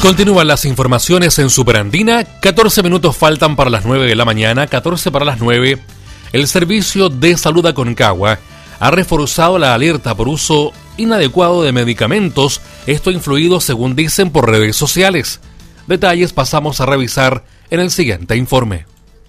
Continúan las informaciones en Superandina. 14 minutos faltan para las 9 de la mañana, 14 para las 9. El Servicio de Salud Aconcagua ha reforzado la alerta por uso inadecuado de medicamentos, esto influido, según dicen, por redes sociales. Detalles pasamos a revisar en el siguiente informe.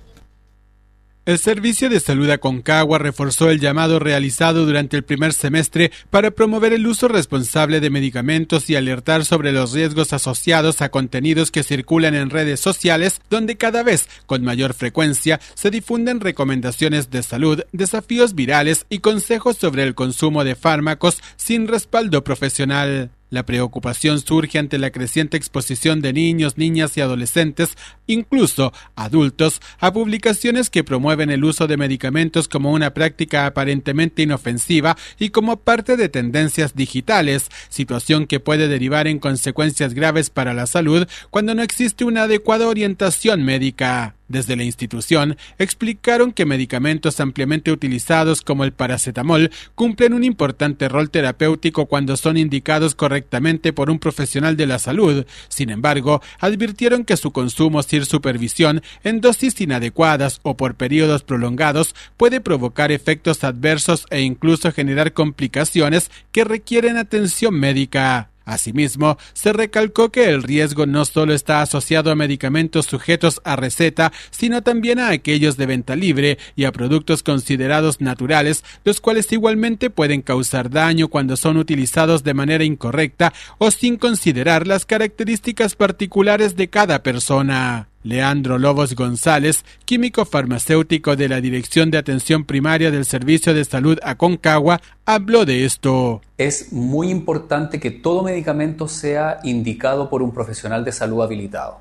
El Servicio de Salud Aconcagua reforzó el llamado realizado durante el primer semestre para promover el uso responsable de medicamentos y alertar sobre los riesgos asociados a contenidos que circulan en redes sociales, donde cada vez con mayor frecuencia se difunden recomendaciones de salud, desafíos virales y consejos sobre el consumo de fármacos sin respaldo profesional. La preocupación surge ante la creciente exposición de niños, niñas y adolescentes, incluso adultos, a publicaciones que promueven el uso de medicamentos como una práctica aparentemente inofensiva y como parte de tendencias digitales, situación que puede derivar en consecuencias graves para la salud cuando no existe una adecuada orientación médica. Desde la institución explicaron que medicamentos ampliamente utilizados como el paracetamol cumplen un importante rol terapéutico cuando son indicados correctamente por un profesional de la salud. Sin embargo, advirtieron que su consumo sin supervisión en dosis inadecuadas o por periodos prolongados puede provocar efectos adversos e incluso generar complicaciones que requieren atención médica. Asimismo, se recalcó que el riesgo no solo está asociado a medicamentos sujetos a receta, sino también a aquellos de venta libre y a productos considerados naturales, los cuales igualmente pueden causar daño cuando son utilizados de manera incorrecta o sin considerar las características particulares de cada persona. Leandro Lobos González, químico farmacéutico de la Dirección de Atención Primaria del Servicio de Salud Aconcagua, habló de esto. Es muy importante que todo medicamento sea indicado por un profesional de salud habilitado.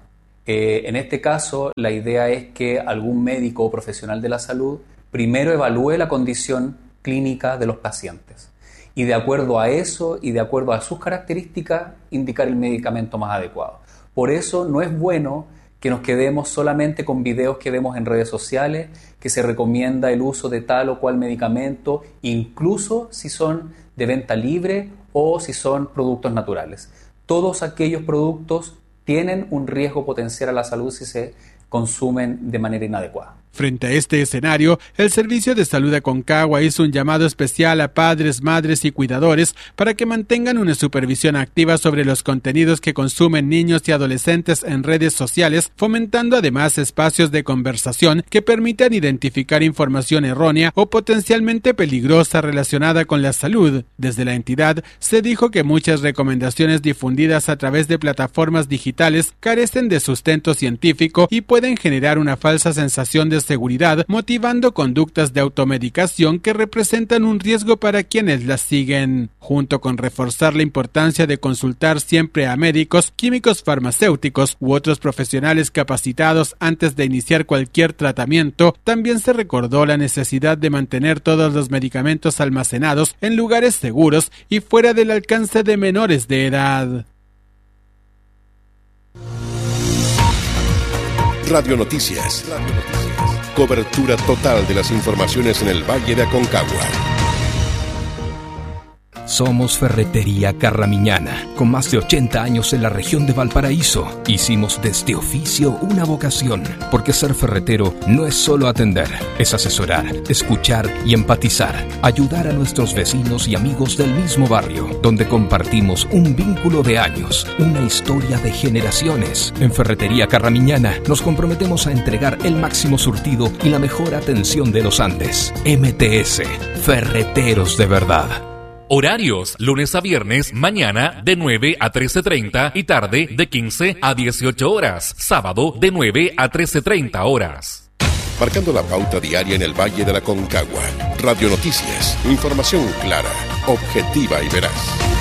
En este caso, la idea es que algún médico o profesional de la salud primero evalúe la condición clínica de los pacientes y de acuerdo a eso y de acuerdo a sus características, indicar el medicamento más adecuado. Por eso no es bueno que nos quedemos solamente con videos que vemos en redes sociales, que se recomienda el uso de tal o cual medicamento, incluso si son de venta libre o si son productos naturales. Todos aquellos productos tienen un riesgo potencial a la salud si se consumen de manera inadecuada. Frente a este escenario, el Servicio de Salud Aconcagua hizo un llamado especial a padres, madres y cuidadores para que mantengan una supervisión activa sobre los contenidos que consumen niños y adolescentes en redes sociales, fomentando además espacios de conversación que permitan identificar información errónea o potencialmente peligrosa relacionada con la salud. Desde la entidad se dijo que muchas recomendaciones difundidas a través de plataformas digitales carecen de sustento científico y pueden generar una falsa sensación de seguridad, motivando conductas de automedicación que representan un riesgo para quienes las siguen. Junto con reforzar la importancia de consultar siempre a médicos, químicos farmacéuticos u otros profesionales capacitados antes de iniciar cualquier tratamiento, también se recordó la necesidad de mantener todos los medicamentos almacenados en lugares seguros y fuera del alcance de menores de edad. Radio Noticias. Cobertura total de las informaciones en el Valle de Aconcagua. Somos Ferretería Carramiñana, con más de 80 años en la región de Valparaíso. Hicimos de este oficio una vocación, porque ser ferretero no es solo atender, es asesorar, escuchar y empatizar, ayudar a nuestros vecinos y amigos del mismo barrio, donde compartimos un vínculo de años, una historia de generaciones. En Ferretería Carramiñana nos comprometemos a entregar el máximo surtido y la mejor atención de los Andes. MTS, Ferreteros de verdad. Horarios, lunes a viernes, mañana de 9 a 13:30 y tarde de 15 a 18 horas. Sábado de 9 a 13:30 horas. Marcando la pauta diaria en el Valle de la Aconcagua. Radio Noticias, información clara, objetiva y veraz.